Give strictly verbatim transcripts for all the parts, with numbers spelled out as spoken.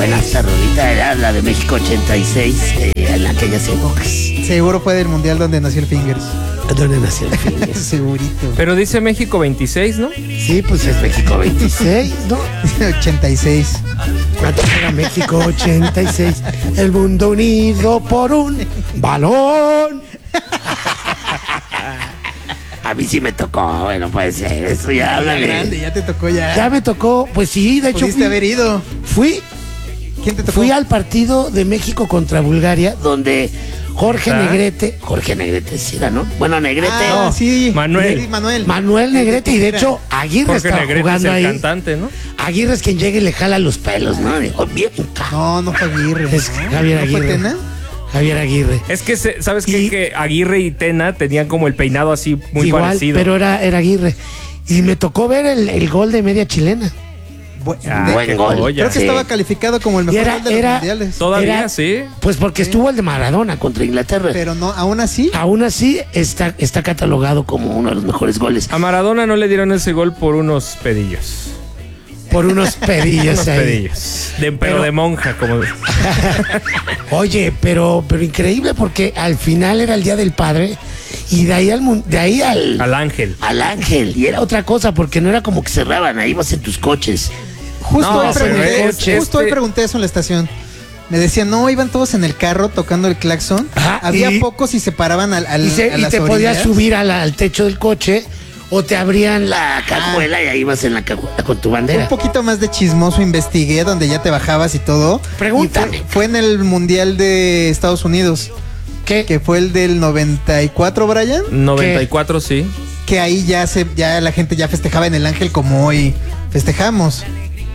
buena esta rolita, era la de México ochenta y seis, eh, en aquellas épocas. Seguro fue del mundial donde nació el Fingers. ¿Dónde nació el Fingers? Segurito. Pero dice México veintiséis, ¿no? Sí, pues es México veintiséis, ¿no? ochenta y seis. ¿Cuánto era México ochenta y seis? El mundo unido por un balón. A mí sí me tocó, bueno, puede ser, eso ya habla de... grande, ya te tocó ya. Ya me tocó, pues sí, de hecho Pudiste fui, haber ido. fui, ¿Quién te tocó? fui al partido de México contra Bulgaria, donde Jorge ¿Ah? Negrete, Jorge Negrete sí era, ¿no? Bueno, Negrete, Ah, no, sí. Manuel. Sí, Manuel. Manuel Negrete, y de hecho Aguirre Jorge estaba Negrete es jugando el ahí. cantante, ¿no? Aguirre es quien llega y le jala los pelos, ¿no? Dijo, bien, ca- No, no fue Aguirre. Es ¿no? Javier ¿No fue Aguirre. Tena? Javier Aguirre. Es que, se- ¿sabes qué? Y- Que Aguirre y Tena tenían como el peinado así muy Igual, parecido. pero era, era Aguirre. Y me tocó ver el, el gol de media chilena. Bu- Ah, de- buen qué gol. joya. Creo que Sí. estaba calificado como el Y mejor era- gol de los era- mundiales. Todavía, Era- sí. Pues porque estuvo el de Maradona contra Inglaterra. Pero no, aún así. Aún así está, está catalogado como uno de los mejores goles. A Maradona no le dieron ese gol por unos pedillos. Por unos pedillos Unos ahí. pedillos. De, pero, Pero- de monja, como. Oye, pero, pero increíble porque al final era el Día del Padre y de ahí al mun- de ahí al, Al ángel. al ángel. Y era otra cosa porque no era como que cerraban, ahí ibas en tus coches. Justo, No, hoy, pero pregunté, es- justo hoy este- pregunté eso en la estación. Me decían, no, iban todos en el carro tocando el claxon. Ajá, Había y- pocos y se paraban al, al- Y, se- a y las te podías orillas. subir a la- al techo del coche o te abrían la cajuela y ahí ibas en la cajuela con tu bandera. Un poquito más de chismoso investigué, donde ya te bajabas y todo. Pregúntame. Y fue, fue en el Mundial de Estados Unidos, ¿Qué? que fue el del noventa y cuatro, Brian. noventa y cuatro, sí. Que ahí ya se, ya la gente ya festejaba en el Ángel como hoy festejamos.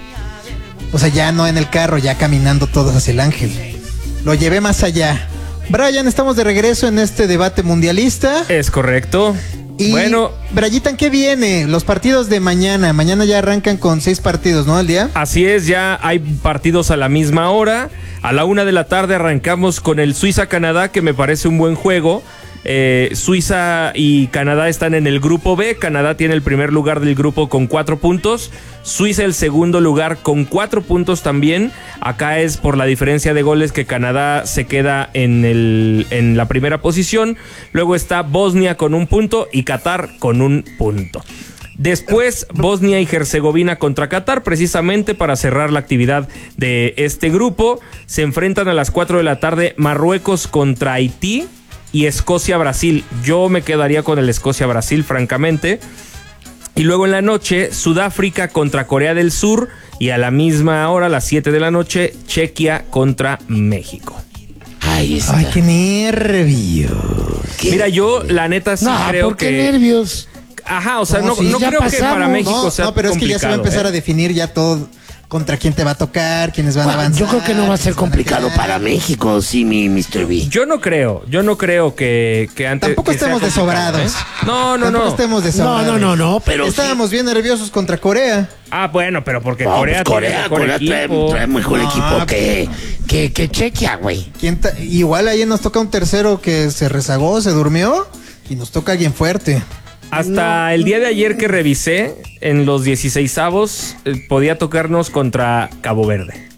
O sea, ya no en el carro, ya caminando todos hacia el Ángel. Lo llevé más allá. Brian, estamos de regreso en este debate mundialista. Es correcto. Y Bueno, Brayitan, ¿qué viene? Los partidos de mañana. Mañana ya arrancan con seis partidos, ¿no? Al día. así es, ya hay partidos a la misma hora. A la una de la tarde arrancamos con el Suiza-Canadá, que me parece un buen juego. Eh, Suiza y Canadá están en el grupo B. Canadá tiene el primer lugar del grupo con cuatro puntos. Suiza el segundo lugar con cuatro puntos también. Acá es por la diferencia de goles que Canadá se queda en, el, en la primera posición. Luego está Bosnia con un punto y Qatar con un punto. Después, Bosnia y Herzegovina contra Qatar, precisamente para cerrar la actividad de este grupo. Se enfrentan a las cuatro de la tarde Marruecos contra Haití y Escocia-Brasil. Yo me quedaría con el Escocia-Brasil, francamente. Y luego en la noche, Sudáfrica contra Corea del Sur. Y a la misma hora, a las siete de la noche, Chequia contra México. Ay, está. Ay, qué nervios. ¿Qué? Mira, yo la neta sí no, creo ¿por qué que... nervios? Ajá, o sea, No, no, sí, no ya creo que pasamos. para México No, sea no, pero es que ya se va a complicado, empezar ¿eh? a definir ya todo contra quién te va a tocar, quiénes van a Bueno, avanzar. yo creo que no va a ser quiénes van complicado quedar. para México, sí, mi mister B. Yo no creo, yo no creo que, que antes... Tampoco que sea estemos complicado, desobrados. ¿eh? No, no, Tampoco no. estemos No, desobrados. no, no, no, pero sí. Estábamos bien nerviosos contra Corea. Ah, bueno, pero porque No, Corea, pues tiene Corea, mejor Corea trae, equipo. trae mejor No, equipo que, que, que Chequia, güey. ¿Quién ta- Igual ahí nos toca un tercero que se rezagó, se durmió y nos toca alguien fuerte. Hasta el día de ayer que revisé, en los dieciseisavos, eh, podía tocarnos contra Cabo Verde.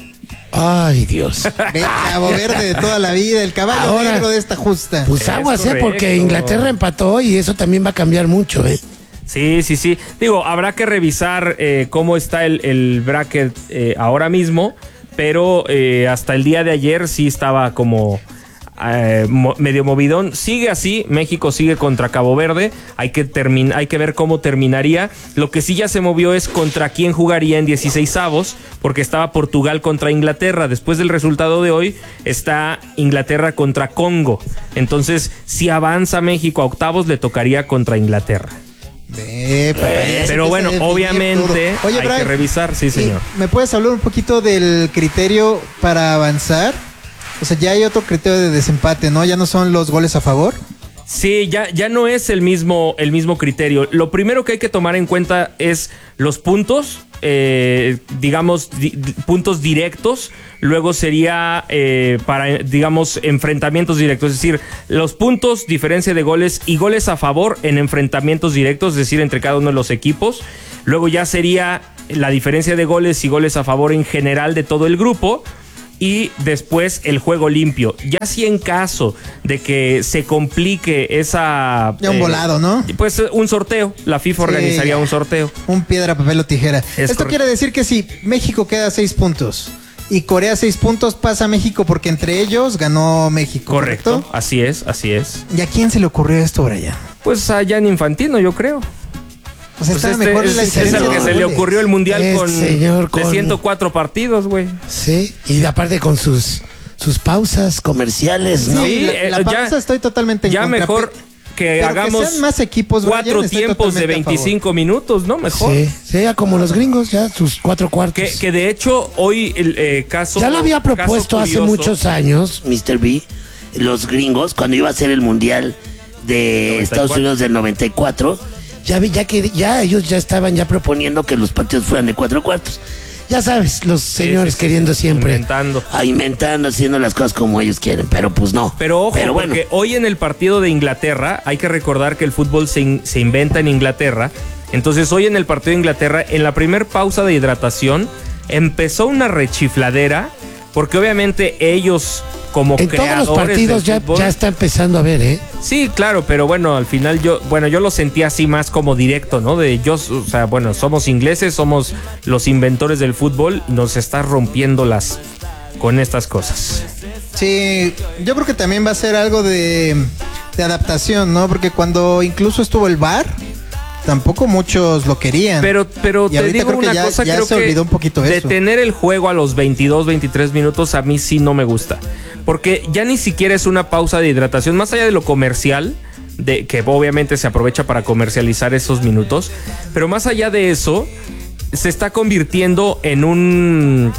Ay, Dios. Ve, Cabo Verde de toda la vida, el caballo Ahora- negro de esta justa. Pues Es aguas, ¿eh? correcto. Porque Inglaterra empató y eso también va a cambiar mucho, ¿eh? Sí, sí, sí. Digo, habrá que revisar eh, cómo está el, el bracket eh, ahora mismo, pero eh, hasta el día de ayer sí estaba como eh, mo- medio movidón. Sigue así, México sigue contra Cabo Verde. Hay que, termin- hay que ver cómo terminaría. Lo que sí ya se movió es contra quién jugaría en dieciseisavos, porque estaba Portugal contra Inglaterra. Después del resultado de hoy está Inglaterra contra Congo. Entonces, si avanza México a octavos, le tocaría contra Inglaterra. Ve, papá, ya se Pero empieza bueno, a definir obviamente todo. Oye, hay Brian, que revisar, sí, ¿y señor. ¿me puedes hablar un poquito del criterio para avanzar? O sea, ya hay otro criterio de desempate, ¿no? Ya no son los goles a favor. Sí, ya, ya no es el mismo, el mismo criterio. Lo primero que hay que tomar en cuenta es los puntos, eh, digamos, di- di- puntos directos. Luego sería eh, para, digamos, enfrentamientos directos. Es decir, los puntos, diferencia de goles y goles a favor en enfrentamientos directos, es decir, entre cada uno de los equipos. Luego ya sería la diferencia de goles y goles a favor en general de todo el grupo. Y después el juego limpio. Ya si en caso de que se complique esa... Ya un eh, volado, ¿no? Pues un sorteo. La FIFA sí, organizaría un sorteo. Un piedra, papel o tijera. Es Esto correcto. Quiere decir que si México queda seis puntos y Corea seis puntos, pasa México porque entre ellos ganó México. Correcto. ¿Correcto? Así es, así es. ¿Y a quién se le ocurrió esto, Brian? Pues a Gianni Infantino, yo creo. O sea, pues está este, mejor es, la es el que se le ocurrió el mundial este con, señor con de ciento cuatro partidos, güey. Sí, y aparte con sus sus pausas comerciales, ¿no? Sí, la, la pausa ya, estoy totalmente en ya contra. mejor que hagamos que sean más equipos, cuatro Brian, tiempos de veinticinco minutos, ¿no? Mejor. Sí, sí, ya como los gringos, ya sus cuatro cuartos. Que, que de hecho hoy el eh, caso... Ya lo había propuesto hace muchos años, mister B, los gringos, cuando iba a ser el mundial de noventa y cuatro Estados Unidos del noventa y cuatro, ya vi, ya que ya ellos ya estaban ya proponiendo que los partidos fueran de cuatro cuartos. Ya sabes, los señores sí, sí, queriendo siempre inventando. Ah, inventando, haciendo las cosas como ellos quieren, pero pues no. Pero ojo, pero bueno. Porque hoy en el partido de Inglaterra, hay que recordar que el fútbol se, in, se inventa en Inglaterra. Entonces hoy en el partido de Inglaterra, en la primer pausa de hidratación, empezó una rechifladera, porque obviamente ellos como en creadores todos los partidos ya, fútbol, ya está empezando a ver, ¿eh? Sí, claro, pero bueno, al final yo, bueno, yo lo sentí así más como directo, ¿no? De yo, o sea, bueno, somos ingleses, somos los inventores del fútbol, nos está rompiendo las con estas cosas. Sí, yo creo que también va a ser algo de, de adaptación, ¿no? Porque cuando incluso estuvo el V A R, tampoco muchos lo querían. Pero, pero te digo una ya, cosa, ya creo se que olvidó un poquito eso. Detener el juego a los veintidós, veintitrés minutos a mí sí no me gusta. Porque ya ni siquiera es una pausa de hidratación, más allá de lo comercial, de que obviamente se aprovecha para comercializar esos minutos, pero más allá de eso, se está convirtiendo en un...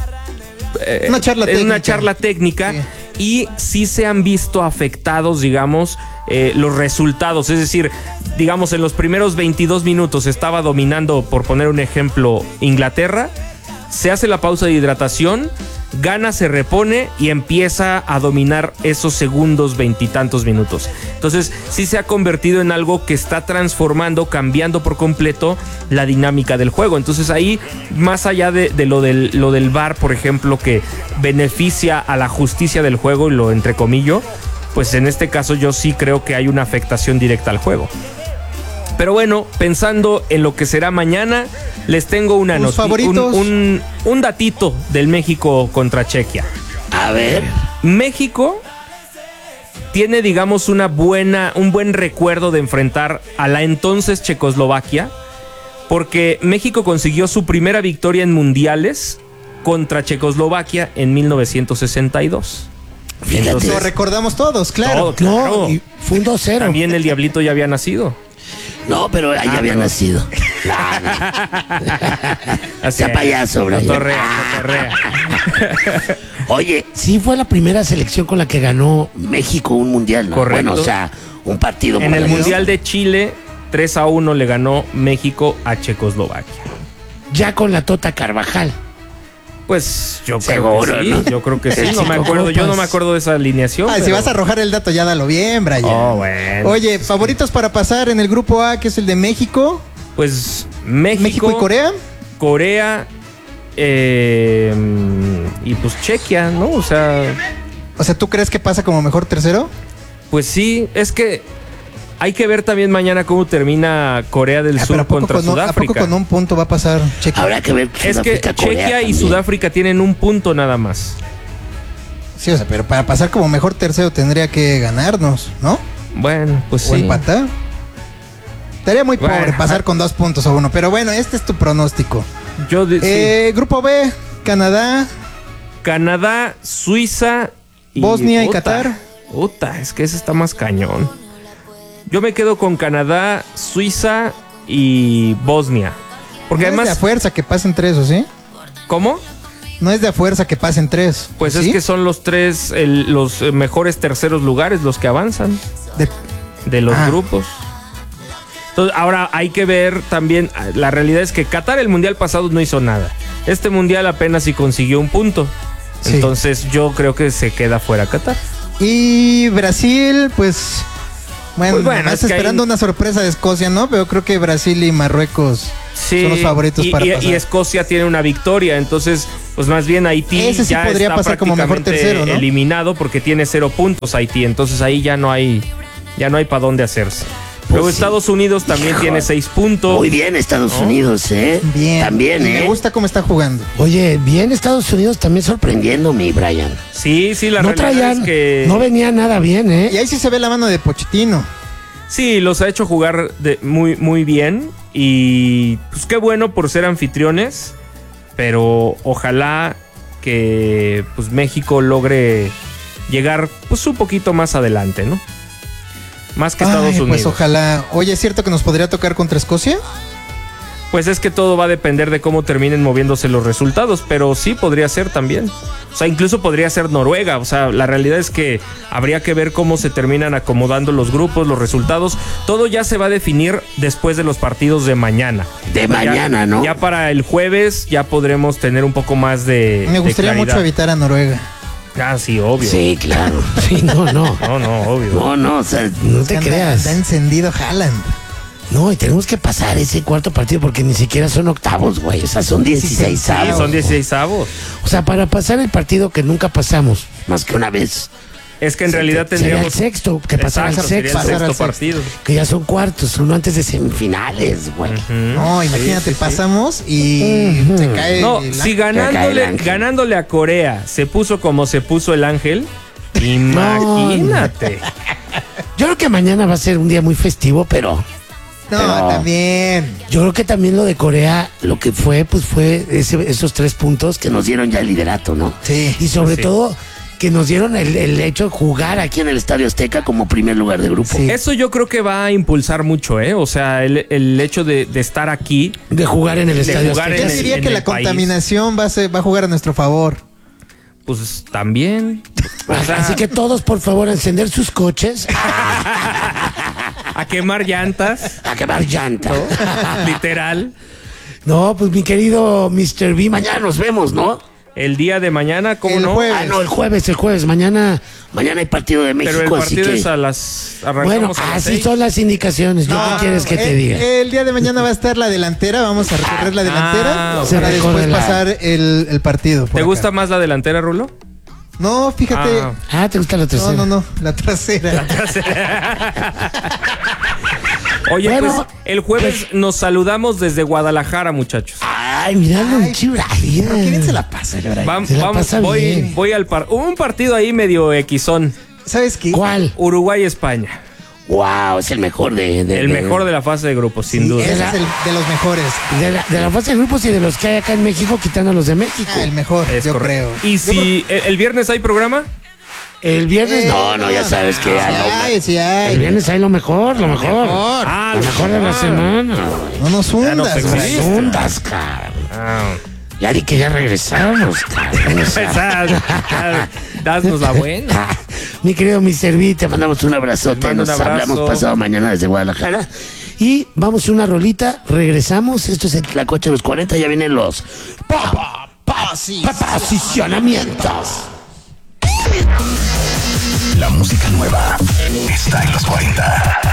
Eh, una charla en técnica. una charla técnica sí. Y sí se han visto afectados, digamos, eh, los resultados. Es decir, digamos, en los primeros veintidós minutos estaba dominando, por poner un ejemplo, Inglaterra. Se hace la pausa de hidratación, gana, se repone y empieza a dominar esos segundos veintitantos minutos. Entonces sí se ha convertido en algo que está transformando, cambiando por completo la dinámica del juego. Entonces ahí, más allá de, de lo, del, lo del V A R, por ejemplo, que beneficia a la justicia del juego, y lo entrecomillo, pues en este caso yo sí creo que hay una afectación directa al juego. Pero bueno, pensando en lo que será mañana, les tengo una noticia, un, un, un datito del México contra Chequia. A ver. México tiene, digamos, una buena, un buen recuerdo de enfrentar a la entonces Checoslovaquia, porque México consiguió su primera victoria en mundiales contra Checoslovaquia en mil novecientos sesenta y dos. Entonces, lo recordamos todos, claro. Todo, claro. No, y fue un dos cero. También el Diablito ya había nacido. No, pero ahí ah, había pero... nacido. Sea payaso, bro. Cotorrea, cotorrea. Oye, sí fue la primera selección con la que ganó México un mundial, ¿no? Correcto. Bueno, o sea, un partido. En el mundial de Chile, tres a uno le ganó México a Checoslovaquia. Ya con la Tota Carvajal. Pues yo Seguro, creo que sí, ¿no? yo creo que sí, no me acuerdo, yo no me acuerdo de esa alineación. Ay, pero... si vas a arrojar el dato, ya dalo bien, Brian. Oh, bueno. Oye, favoritos para pasar en el grupo A, que es el de México. Pues México. México y Corea. Corea eh, y pues Chequia, ¿no? O sea. O sea, ¿tú crees que pasa como mejor tercero? Pues sí, es que hay que ver también mañana cómo termina Corea del ah, Sur contra con Sudáfrica. ¿A poco con un punto va a pasar Chequia? Habrá que ver. Es que Chequia y Sudáfrica tienen un punto nada más. Sí, o sea, pero para pasar como mejor tercero tendría que ganarnos, ¿no? Bueno, pues o sí. O empatar. Estaría muy bueno, pobre pasar con dos puntos o uno, pero bueno, este es tu pronóstico. Yo de, eh, sí. Grupo B, Canadá. Canadá, Suiza y Bosnia y Qatar. Puta, es que ese está más cañón. Yo me quedo con Canadá, Suiza y Bosnia. Porque no además. Es de a fuerza que pasen tres, ¿o sí? ¿Cómo? No es de a fuerza que pasen tres. Pues ¿sí? Es que son los tres, el, los mejores terceros lugares los que avanzan. De, de los ah. grupos. Entonces, ahora hay que ver también. La realidad es que Qatar el mundial pasado no hizo nada. Este mundial apenas sí consiguió un punto. Sí. Entonces yo creo que se queda fuera Qatar. Y Brasil, pues. Bueno, pues bueno, estás es esperando hay... una sorpresa de Escocia, ¿no? Pero creo que Brasil y Marruecos Sí, son los favoritos y, para y, pasar. y Escocia tiene una victoria, entonces pues más bien Haití Ese sí ya podría está pasar como mejor prácticamente tercero, ¿no? eliminado porque tiene cero puntos Haití, entonces ahí ya no hay ya no hay para dónde hacerse. Luego Pues sí. Estados Unidos también Hijo. tiene seis puntos. Muy bien Estados ¿No? Unidos, ¿eh? Bien. También, Y ¿eh? me gusta cómo está jugando. Oye, bien Estados Unidos también sorprendiendo, mi Brian. Sí, sí, la no realidad traían, es que no venía nada bien, ¿eh? Y ahí sí se ve la mano de Pochettino. sí, los ha hecho jugar de muy muy bien y pues qué bueno por ser anfitriones, pero ojalá que pues México logre llegar pues un poquito más adelante, ¿no? Más que Estados Ay, Unidos. pues ojalá. Oye, ¿es cierto que nos podría tocar contra Escocia? Pues es que todo va a depender de cómo terminen moviéndose los resultados, pero sí podría ser también. O sea, incluso podría ser Noruega. O sea, la realidad es que habría que ver cómo se terminan acomodando los grupos, los resultados. Todo ya se va a definir después de los partidos de mañana. De Ya- mañana, ¿no? Ya para el jueves ya podremos tener un poco más de Me gustaría de mucho claridad. evitar a Noruega. Ah, sí, obvio. Sí, claro. Sí, no, no. No, no, obvio. No, no, o sea, no te Anda- creas. Está encendido Haaland. No, y tenemos que pasar ese cuarto partido porque ni siquiera son octavos, güey. O sea, son dieciséis Sí, avos. son dieciséis avos. O sea, para pasar el partido que nunca pasamos, más que una vez. Es que en realidad Sería el tendríamos... sexto, que pasara al Exacto, sería el sexto. pasar al sexto sexto. partido. Que ya son cuartos, uno antes de semifinales, güey. No, imagínate, Sí, sí, sí. pasamos y Ujú. se cae. No, el si ángel. cae el ganándole, ángel. ganándole a Corea se puso como se puso el ángel, imagínate. Yo creo que mañana va a ser un día muy festivo, pero No, Pero- también. yo creo que también lo de Corea, lo que fue, pues fue ese- esos tres puntos que nos dieron ya el liderato, ¿no? Sí. Y sobre Sí. todo que nos dieron el, el hecho de jugar aquí en el Estadio Azteca como primer lugar de grupo. Sí. Eso yo creo que va a impulsar mucho, ¿eh? O sea, el, el hecho de, de estar aquí, De jugar en el De Estadio jugar Azteca. Yo en el- diría en que el la país. contaminación va a, ser- va a jugar a nuestro favor. pues también. O sea, Así que todos, por favor, a encender sus coches, a quemar llantas, a quemar llanta. literal. No, pues mi querido mister B, mañana nos vemos, ¿no? El día de mañana, ¿cómo El no? jueves. Ah, no, el jueves, el jueves. Mañana, mañana hay partido de México, Pero el así partido que... es a las... Bueno, Arrancamos a las así seis. son las indicaciones. ¿Yo No, qué quieres que te el, diga? El día de mañana va a estar la delantera. Vamos a recorrer la delantera Ah, Se para recorre después la- pasar el, el partido. por ¿Te acá. gusta más la delantera, Rulo? No, fíjate. Ah. Ah, ¿te gusta la No, tercera? no, no. La trasera. Oye, Bueno, pues el jueves nos saludamos desde Guadalajara, muchachos. Ay, mirando Ay, un chibraje. ¿Pero quién se la pasa, Brian? Vam- Se la vamos, pasa voy, bien. voy al par. Hubo un partido ahí medio equisón. ¿Sabes qué? ¿Cuál? Uruguay-España. Wow, es el mejor de... de- El de- mejor de la fase de grupos, sin Sí, duda. ese es el de los mejores. De la, de la fase de grupos y de los que hay acá en México, quitando a los de México. Ah, el mejor, Es yo correcto. creo. ¿Y Yo si el, el viernes hay programa? El viernes... Eh, no, no, ya sabes que... Sí a lo- hay, sí hay. el viernes hay lo mejor, lo mejor. mejor. Ah, Lo mejor de la semana. No nos Ya no hundas, te güey. exhibiste. Ondas, cabrón. Ah. Ya di que ya regresamos, cabrón. O sea, Esa- ya, Danos la buena. ah, mi querido mister B, te mandamos un abrazote. Te mando Nos un abrazo. hablamos pasado mañana desde Guadalajara. Y vamos a una rolita, regresamos. Esto es el Tlacoche de los cuarenta, ya vienen los pa- pa- pa- pa- posicionamientos. La música nueva está en los cuarenta.